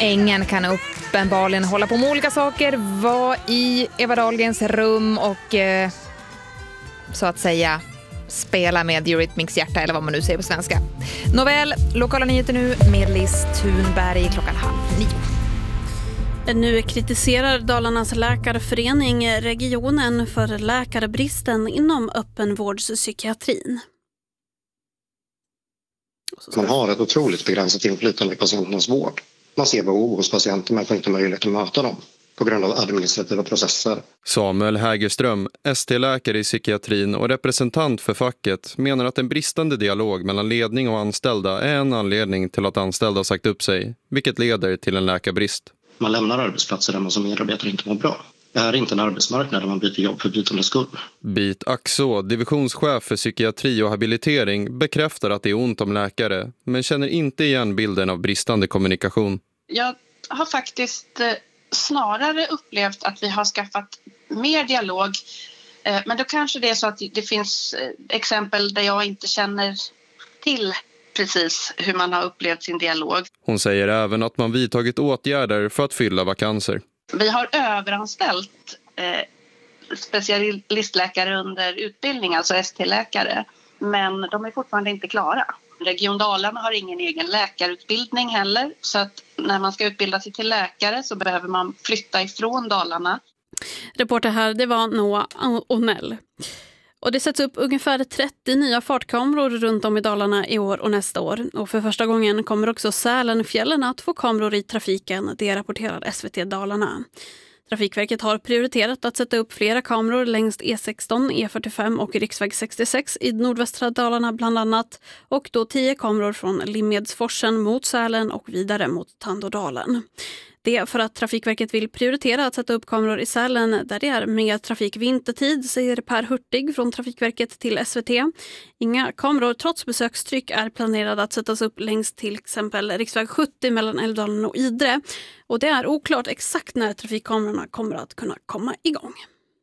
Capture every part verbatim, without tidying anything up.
Ängen kan uppenbarligen hålla på med olika saker, var i Eva Dahlgrens rum och eh, så att säga spela med Eurythmics hjärta, eller vad man nu säger på svenska. Nåväl, lokala nyheter nu med Liz Thunberg klockan halv nio. Nu kritiserar Dalarnas läkarförening regionen för läkarbristen inom öppenvårdspsykiatrin. Man har ett otroligt begränsat inflytande i patientens vård. Man ser behov hos patienter men får inte möjlighet att möta dem på grund av administrativa processer. Samuel Hägerström, S T-läkare i psykiatrin och representant för facket, menar att en bristande dialog mellan ledning och anställda är en anledning till att anställda sagt upp sig, vilket leder till en läkarbrist. Man lämnar arbetsplatser där man som medarbetare inte mår bra. Det här är inte en arbetsmarknad där man byter jobb för bytandets skull. Bit Axå, divisionschef för psykiatri och habilitering, bekräftar att det är ont om läkare, men känner inte igen bilden av bristande kommunikation. Jag har faktiskt eh, snarare upplevt att vi har skaffat mer dialog. Eh, men då kanske det är så att det finns eh, exempel där jag inte känner till precis hur man har upplevt sin dialog. Hon säger även att man vidtagit åtgärder för att fylla vakanser. Vi har överanställt eh, specialistläkare under utbildning, alltså S T-läkare. Men de är fortfarande inte klara. Region Dalarna har ingen egen läkarutbildning heller. Så att när man ska utbilda sig till läkare så behöver man flytta ifrån Dalarna. Reporter här, det var Noah O'Nell. Och det sätts upp ungefär trettio nya fartkameror runt om i Dalarna i år och nästa år. Och för första gången kommer också Sälenfjällen att få kameror i trafiken, det rapporterar S V T Dalarna. Trafikverket har prioriterat att sätta upp flera kameror längs E sexton, E fyrtiofem och riksväg sextiosex i nordvästra Dalarna bland annat. Och då tio kameror från Limmedsforsen mot Sälen och vidare mot Tandådalen. Det är för att Trafikverket vill prioritera att sätta upp kameror i Sälen där det är mer trafik vintertid, säger Per Hurtig från Trafikverket till S V T. Inga kameror trots besökstryck är planerade att sättas upp längs till exempel riksväg sjuttio mellan Älvdalen och Idre. Och det är oklart exakt när trafikkamerorna kommer att kunna komma igång.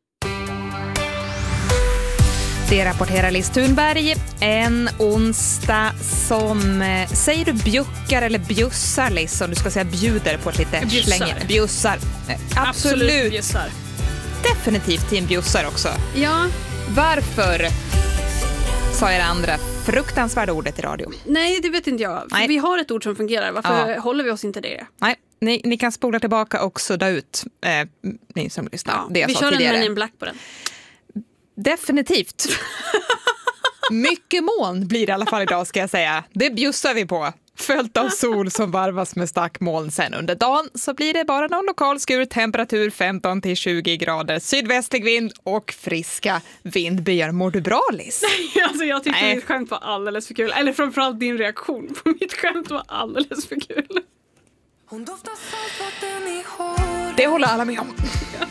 Det rapporterar Liz Thunberg. En onsdag som, säger du bjuckar eller bjussar, Liz, om du ska säga bjuder på ett lite Bjussar. slänger. Bjussar. Absolut. Absolut bjussar. Definitivt till en bjussar också. Ja. Varför sa jag det andra fruktansvärda ordet i radio? Nej, det vet inte jag. För Nej. vi har ett ord som fungerar. Varför Ja. håller vi oss inte det? Nej, ni, ni kan spola tillbaka och sudda ut, eh, ni som lyssnar. Ja, det jag vi sa kör tidigare. en Men in Black på den. Definitivt. Mycket moln blir det i alla fall idag, ska jag säga. Det bjussar vi på. Följt av sol som varvas med stackmoln. Sen under dagen så blir det bara någon lokal skur, temperatur femton till tjugo grader, sydvästlig vind och friska vindbyar. Mår du bra, Liz? Nej, alltså jag tyckte Nej. ditt skämt var alldeles för kul. Eller framförallt din reaktion på mitt skämt var alldeles för kul. Det håller alla med om.